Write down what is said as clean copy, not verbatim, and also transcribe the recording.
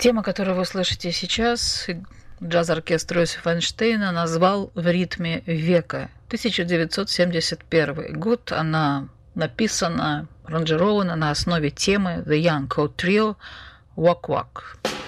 Тема, которую вы слышите сейчас, джаз-оркестр Иосифа Эйнштейна назвал «В ритме века». 1971 год. Она написана, аранжирована на основе темы The Young Code Trio «Walk Walk».